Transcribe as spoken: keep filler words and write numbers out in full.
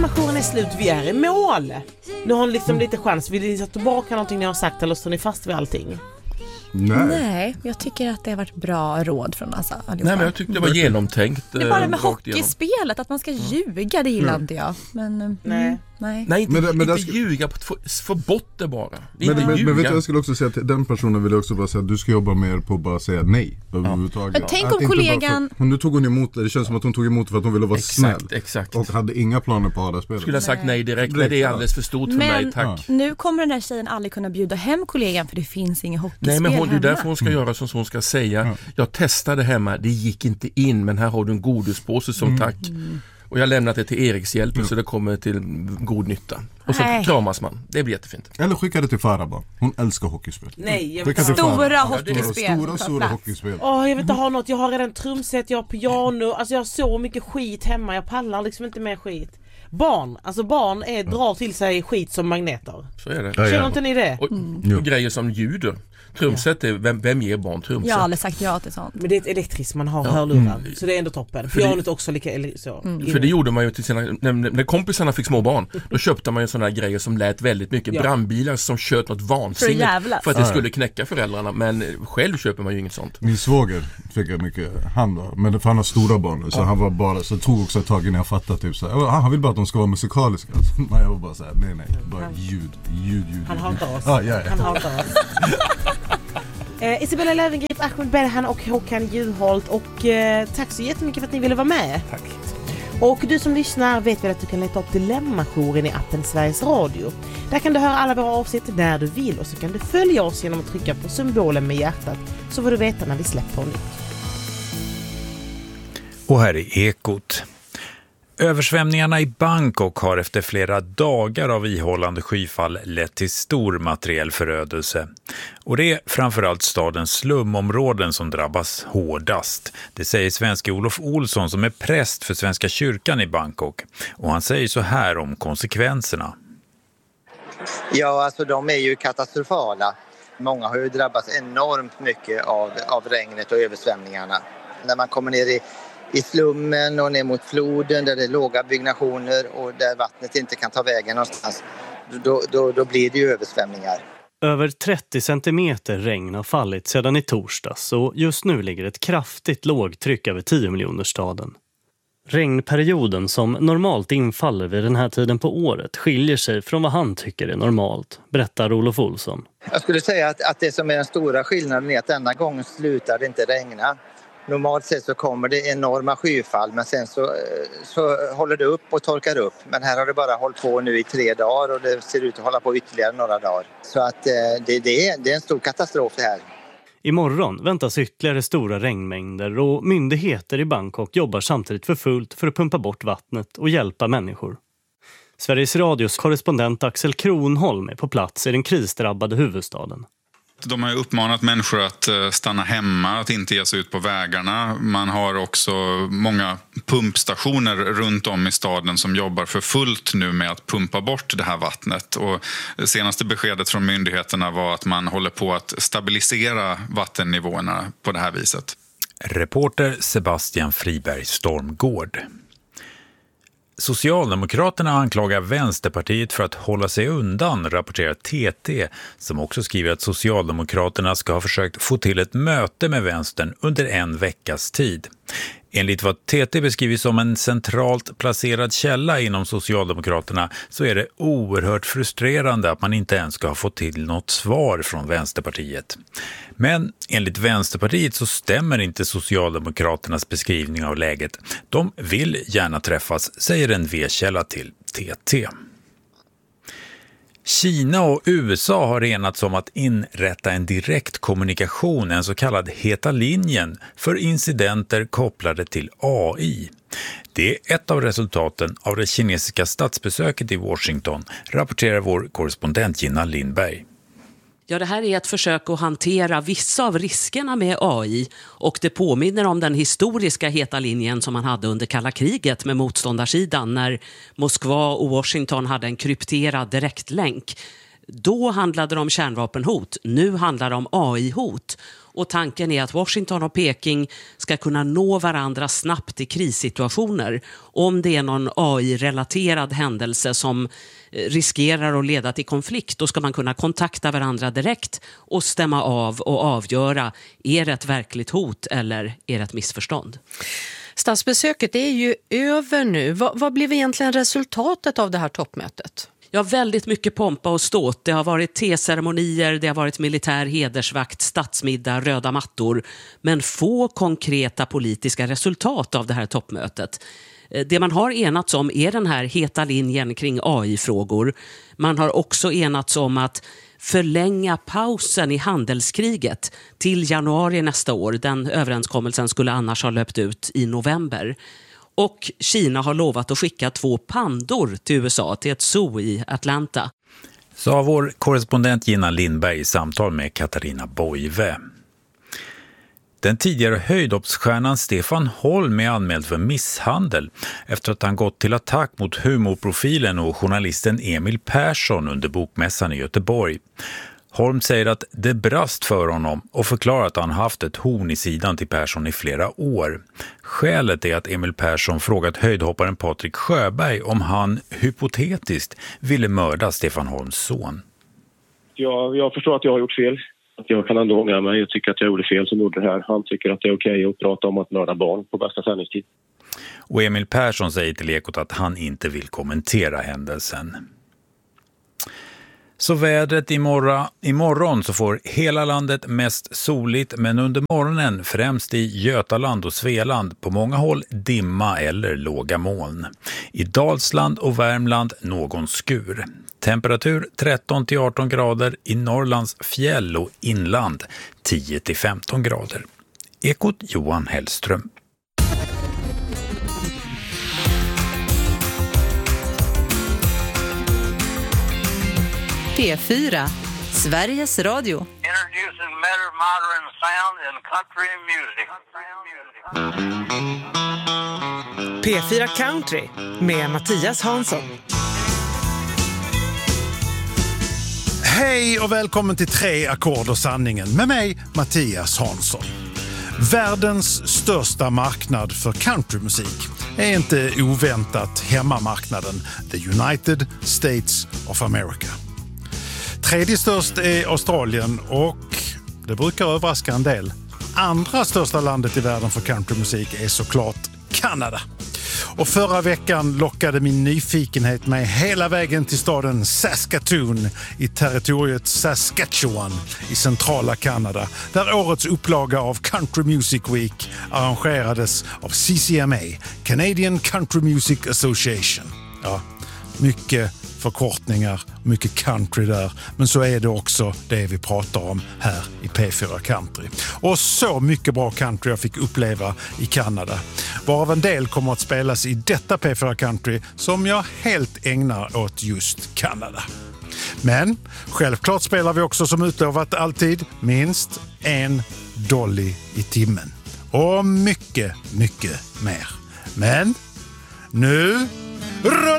Dilemma-jouren är slut, vi är i mål. Nu har ni liksom lite chans. Vill ni ta tillbaka någonting ni har sagt eller står ni fast vid allting? Nej. Nej, jag tycker att det har varit bra råd från oss allihopa. Nej, men jag tyckte det var genomtänkt. Det är bara med eh, rakt igenom. hockeyspelet, att man ska ljuga, det gillar inte jag. Men, mm, Nej. nej. Nej, inte, Men det- men inte det ska- ljuga, på- få, få bort det bara. Men, Inte men, ljuga. men vet du, jag skulle också säga till den personen vill jag också bara säga att du ska jobba mer på att bara säga nej överhuvudtaget. Men tänk Att om inte bara kollegan- för, nu tog hon emot det, det känns som att hon tog emot för att hon ville vara Exakt, snäll. exakt. Och hade inga planer på att ha det spelet. Skulle ha sagt nej direkt, Direkt, men det är ja. alldeles för stort för Men mig, tack. nu kommer den där tjejen aldrig kunna bjuda hem kollegan för det finns ingen hockeyspel Nej, men hon, det är hemma. därför hon ska göra som hon ska säga. Jag testade hemma, det gick inte in, men här har du en godispåse som tack. Och jag har lämnat det till Eriks hjälp så det kommer till god nytta. Och så Nej. kramas man. Det blir jättefint. Eller skicka det till Farah bara. Hon älskar hockeyspel. Nej, jag Skicka vill till inte ha... Stora Farah. hockeyspel. Stora, stora hockeyspel. Åh, jag vill inte ha något. Jag har redan trumset, jag har piano. Alltså jag har så mycket skit hemma. Jag pallar liksom inte mer skit. Barn, alltså barn är, drar till sig skit som magneter. Så är det. Ja, Känner inte ni det? Och, och grejer som ljuder. Trumset är, vem, vem ger barn trumset? Jag har aldrig sagt ja till sånt. Men det är ett elektriskt, man har hörlurar. Så det är ändå toppen. För det- Pianot också lika eller så. För det gjorde man ju till sina, när, när kompisarna fick små barn, då köpte man ju sådana här grejer som lät väldigt mycket. Ja. Brandbilar som kört något vansinnigt För jävlar. för att det skulle knäcka föräldrarna, men själv köper man ju inget sånt. Min svåger fick jag mycket hand av, men för han har stora barn så han var bara, så tog också ett tag innan jag fattade typ så här, han vill bara att de ska vara musikaliska. Men jag var bara så här, nej nej, bara ljud, ljud, ljud. Han hatar oss. Ja, ja, ja. Han hatar oss. Eh, Isabella Löwengrip, Ahmed Belhan och Håkan Juholt. Och eh, tack så jättemycket för att ni ville vara med. Tack. Och du som lyssnar vet väl att du kan leta upp Dilemma-jouren i appen Sveriges Radio. Där kan du höra alla våra avsnitt när du vill. Och så kan du följa oss genom att trycka på symbolen med hjärtat. Så får du veta när vi släpper nytt. Och här är Ekot. Översvämningarna i Bangkok har efter flera dagar av ihållande skyfall lett till stor materiell förödelse. Och det är framförallt stadens slumområden som drabbas hårdast. Det säger svenske Olof Olsson som är präst för Svenska kyrkan i Bangkok. Och han säger så här om konsekvenserna. Ja, alltså de är ju katastrofala. Många har ju drabbats enormt mycket av, av regnet och översvämningarna. När man kommer ner i i slummen och ner mot floden där det är låga byggnationer och där vattnet inte kan ta vägen någonstans, då, då, då blir det ju översvämningar. Över trettio centimeter regn har fallit sedan i torsdags och just nu ligger ett kraftigt lågtryck över tio miljoner staden. Regnperioden som normalt infaller vid den här tiden på året skiljer sig från vad han tycker är normalt, berättar Olof Olsson. Jag skulle säga att, att det som är den stora skillnaden är att denna gången slutar det inte regna. Normalt sett så kommer det enorma skyfall men sen så, så håller det upp och torkar upp. Men här har det bara hållit på nu i tre dagar och det ser ut att hålla på ytterligare några dagar. Så att eh, det, det, är, det är en stor katastrof det här. Imorgon väntas ytterligare stora regnmängder och myndigheter i Bangkok jobbar samtidigt för fullt för att pumpa bort vattnet och hjälpa människor. Sveriges Radios korrespondent Axel Kronholm är på plats i den krisdrabbade huvudstaden. De har uppmanat människor att stanna hemma, att inte ge sig ut på vägarna. Man har också många pumpstationer runt om i staden som jobbar för fullt nu med att pumpa bort det här vattnet. Och det senaste beskedet från myndigheterna var att man håller på att stabilisera vattennivåerna på det här viset. Reporter Sebastian Friberg Stormgård. Socialdemokraterna anklagar Vänsterpartiet för att hålla sig undan, rapporterar T T, som också skriver att Socialdemokraterna ska ha försökt få till ett möte med vänstern under en veckas tid. Enligt vad T T beskriver som en centralt placerad källa inom Socialdemokraterna så är det oerhört frustrerande att man inte ens ska ha fått till något svar från Vänsterpartiet. Men enligt Vänsterpartiet så stämmer inte Socialdemokraternas beskrivning av läget. De vill gärna träffas, säger en V-källa till T T. Kina och U S A har enats om att inrätta en direkt kommunikation, en så kallad heta linjen, för incidenter kopplade till A I. Det är ett av resultaten av det kinesiska statsbesöket i Washington, rapporterar vår korrespondent Gina Lindberg. Ja, det här är ett försök att hantera vissa av riskerna med A I och det påminner om den historiska heta linjen som man hade under kalla kriget med motståndarsidan när Moskva och Washington hade en krypterad direktlänk. Då handlade det om kärnvapenhot, nu handlar det om A I-hot. Och tanken är att Washington och Peking ska kunna nå varandra snabbt i krissituationer. Om det är någon A I-relaterad händelse som riskerar att leda till konflikt, då ska man kunna kontakta varandra direkt och stämma av och avgöra, är det ett verkligt hot eller är det ett missförstånd? Statsbesöket är ju över nu. Vad, vad blev egentligen resultatet av det här toppmötet? Ja, väldigt mycket pompa och ståt. Det har varit teceremonier, det har varit militär hedersvakt, statsmiddag, röda mattor. Men få konkreta politiska resultat av det här toppmötet. Det man har enats om är den här heta linjen kring A I-frågor. Man har också enats om att förlänga pausen i handelskriget till januari nästa år. Den överenskommelsen skulle annars ha löpt ut i november. Och Kina har lovat att skicka två pandor till U S A, till ett zoo i Atlanta. Sa vår korrespondent Gina Lindberg i samtal med Katarina Boive. Den tidigare höjdhoppsstjärnan Stefan Holm är anmäld för misshandel efter att han gått till attack mot humorprofilen och journalisten Emil Persson under bokmässan i Göteborg. Holm säger att det brast för honom och förklarar att han haft ett horn i sidan till Persson i flera år. Skälet är att Emil Persson frågat höjdhopparen Patrik Sjöberg om han hypotetiskt ville mörda Stefan Holms son. Jag, jag förstår att jag har gjort fel. Att jag kan ändå ångra mig. Jag tycker att jag gjorde fel som gjorde det här. Han tycker att det är okej att prata om att mörda barn på bästa sändningstid. Och Emil Persson säger till Ekot att han inte vill kommentera händelsen. Så vädret imorgon, imorgon så får hela landet mest soligt, men under morgonen främst i Götaland och Svealand på många håll dimma eller låga moln. I Dalsland och Värmland någon skur. Temperatur tretton till arton grader, i Norrlands fjäll och inland tio till femton grader. Ekot Johan Hellström. P fyra, Sveriges Radio. Introducing better modern sound in country music. P fyra Country med Mattias Hansson. Hej och välkommen till Tre ackord och sanningen med mig, Mattias Hansson. Världens största marknad för countrymusik är inte oväntat hemmamarknaden, the United States of America. Tredje störst är Australien och, det brukar överraska en del, andra största landet i världen för countrymusik är såklart Kanada. Och förra veckan lockade min nyfikenhet mig hela vägen till staden Saskatoon i territoriet Saskatchewan i centrala Kanada, där årets upplaga av Country Music Week arrangerades av C C M A, Canadian Country Music Association. Ja, mycket förkortningar, mycket country där, men så är det också det vi pratar om här i P fyra Country. Och så mycket bra country jag fick uppleva i Kanada, varav en del kommer att spelas i detta P fyra Country som jag helt ägnar åt just Kanada. Men självklart spelar vi också som utlovat alltid minst en dolly i timmen. Och mycket, mycket mer. Men nu